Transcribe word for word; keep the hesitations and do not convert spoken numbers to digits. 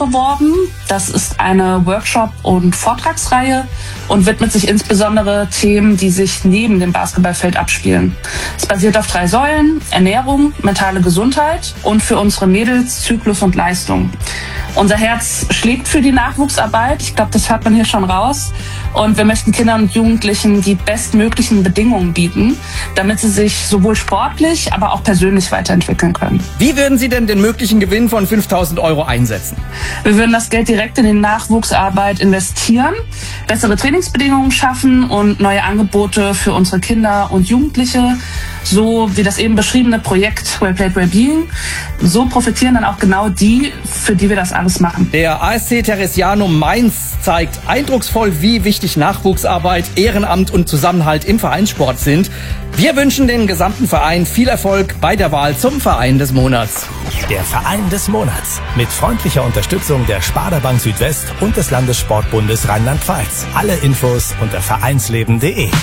beworben. Das ist eine Workshop- und Vortragsreihe und widmet sich insbesondere Themen, die sich neben dem Basketballfeld abspielen. Es basiert auf drei Säulen: Ernährung, mentale Gesundheit und für unsere Mädels Zyklus und Leistung. Unser Herz schlägt für die Nachwuchsarbeit. Ich glaube, das hört man hier schon raus. Und wir möchten Kindern und Jugendlichen die bestmöglichen Bedingungen bieten, damit sie sich sowohl sportlich, aber auch persönlich weiterentwickeln können. Wie würden Sie denn den möglichen Gewinn von fünftausend Euro einsetzen? Wir würden das Geld direkt in die Nachwuchsarbeit investieren, bessere Trainingsbedingungen schaffen und neue Angebote für unsere Kinder und Jugendliche, so wie das eben beschriebene Projekt Well Played, Well Being. So profitieren dann auch genau die, für die wir das alles machen. Der A S C Theresianum Mainz zeigt eindrucksvoll, wie wichtig Nachwuchsarbeit, Ehrenamt und Zusammenhalt im Vereinssport sind. Wir wünschen den gesamten Verein viel Erfolg bei der Wahl zum Verein des Monats. Der Verein des Monats. Mit freundlicher Unterstützung der Sparda Bank Südwest und des Landessportbundes Rheinland-Pfalz. Alle Infos unter vereinsleben punkt de.